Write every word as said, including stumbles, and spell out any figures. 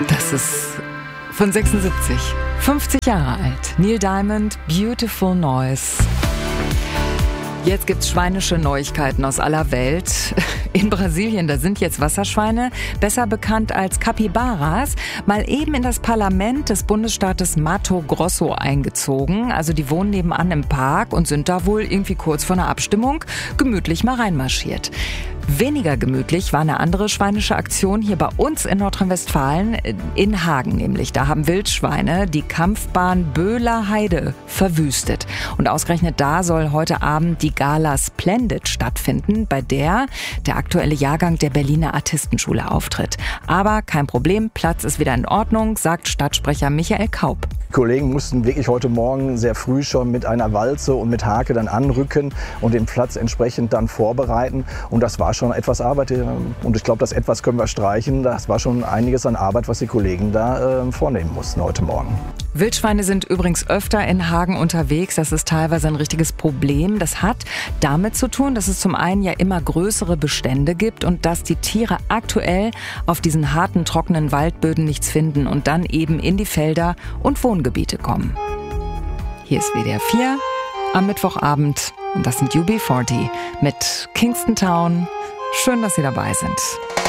Das ist von sechsundsiebzig, fünfzig Jahre alt. Neil Diamond, Beautiful Noise. Jetzt gibt's schweinische Neuigkeiten aus aller Welt. In Brasilien, da sind jetzt Wasserschweine, besser bekannt als Capybaras, mal eben in das Parlament des Bundesstaates Mato Grosso eingezogen. Also die wohnen nebenan im Park und sind da wohl irgendwie kurz vor einer Abstimmung gemütlich mal reinmarschiert. Weniger gemütlich war eine andere schweinische Aktion hier bei uns in Nordrhein-Westfalen, in Hagen nämlich. Da haben Wildschweine die Kampfbahn Böhler Heide verwüstet. Und ausgerechnet da soll heute Abend die Gala Splendid stattfinden, bei der der aktuelle Jahrgang der Berliner Artistenschule auftritt. Aber kein Problem, Platz ist wieder in Ordnung, sagt Stadtsprecher Michael Kaup. Die Kollegen mussten wirklich heute Morgen sehr früh schon mit einer Walze und mit Hake dann anrücken und den Platz entsprechend dann vorbereiten. Und das war schon etwas Arbeit. Und ich glaube, das etwas können wir streichen. Das war schon einiges an Arbeit, was die Kollegen da äh, vornehmen mussten heute Morgen. Wildschweine sind übrigens öfter in Hagen unterwegs. Das ist teilweise ein richtiges Problem. Das hat damit zu tun, dass es zum einen ja immer größere Bestände gibt und dass die Tiere aktuell auf diesen harten, trockenen Waldböden nichts finden und dann eben in die Felder und Wohngebiete kommen. Hier ist W D R vier am Mittwochabend und das sind U B vierzig mit Kingston Town. Schön, dass Sie dabei sind.